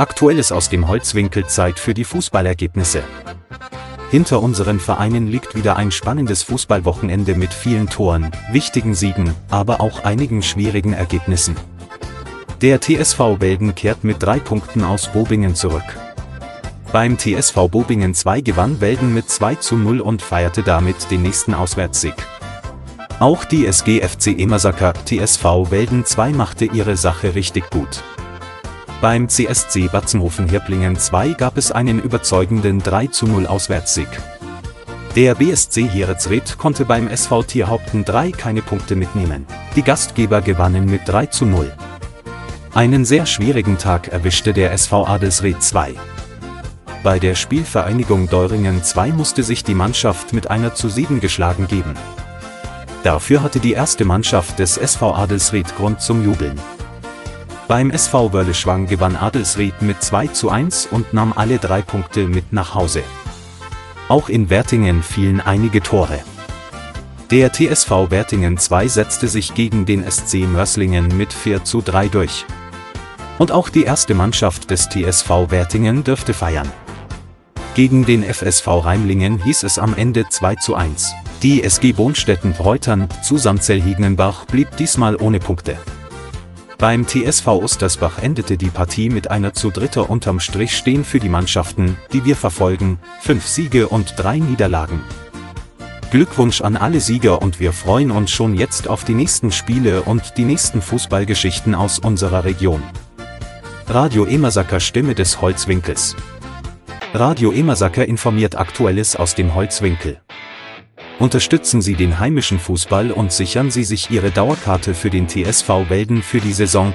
Aktuelles aus dem Holzwinkel, Zeit für die Fußballergebnisse. Hinter unseren Vereinen liegt wieder ein spannendes Fußballwochenende mit vielen Toren, wichtigen Siegen, aber auch einigen schwierigen Ergebnissen. Der TSV Welden kehrt mit 3 Punkten aus Bobingen zurück. Beim TSV Bobingen 2 gewann Welden mit 2:0 und feierte damit den nächsten Auswärtssieg. Auch die SG FC Emersaker TSV Welden 2 machte ihre Sache richtig gut. Beim CSC Batzenhofen-Hirplingen 2 gab es einen überzeugenden 3:0 Auswärtssieg. Der BSC Heeretsried konnte beim SV Tierhaupten 3 keine Punkte mitnehmen. Die Gastgeber gewannen mit 3:0. Einen sehr schwierigen Tag erwischte der SV Adelsried 2. Bei der Spielvereinigung Deuringen 2 musste sich die Mannschaft mit 1:7 geschlagen geben. Dafür hatte die erste Mannschaft des SV Adelsried Grund zum Jubeln. Beim SV Wörleschwang gewann Adelsried mit 2:1 und nahm alle 3 Punkte mit nach Hause. Auch in Wertingen fielen einige Tore. Der TSV Wertingen 2 setzte sich gegen den SC Mörslingen mit 4:3 durch. Und auch die erste Mannschaft des TSV Wertingen dürfte feiern. Gegen den FSV Reimlingen hieß es am Ende 2:1. Die SG Bonstetten-Reutern zu Samzell-Hiegnenbach blieb diesmal ohne Punkte. Beim TSV Ostersbach endete die Partie mit 1:3. Unterm Strich stehen für die Mannschaften, die wir verfolgen, 5 Siege und 3 Niederlagen. Glückwunsch an alle Sieger und wir freuen uns schon jetzt auf die nächsten Spiele und die nächsten Fußballgeschichten aus unserer Region. Radio Emersaker, Stimme des Holzwinkels. Radio Emersaker informiert Aktuelles aus dem Holzwinkel. Unterstützen Sie den heimischen Fußball und sichern Sie sich Ihre Dauerkarte für den TSV Welden für die Saison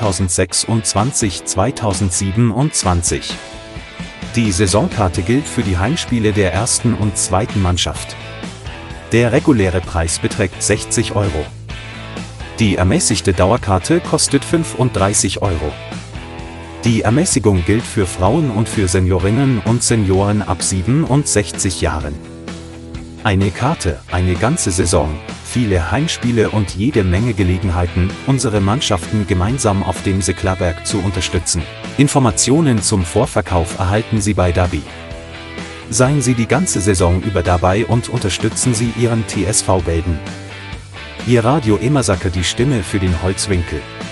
2026/2027. Die Saisonkarte gilt für die Heimspiele der ersten und zweiten Mannschaft. Der reguläre Preis beträgt 60 €. Die ermäßigte Dauerkarte kostet 35 €. Die Ermäßigung gilt für Frauen und für Seniorinnen und Senioren ab 67 Jahren. Eine Karte, eine ganze Saison, viele Heimspiele und jede Menge Gelegenheiten, unsere Mannschaften gemeinsam auf dem Secklerberg zu unterstützen. Informationen zum Vorverkauf erhalten Sie bei Dabi. Seien Sie die ganze Saison über dabei und unterstützen Sie Ihren TSV Welden. Ihr Radio Emersaker, die Stimme für den Holzwinkel.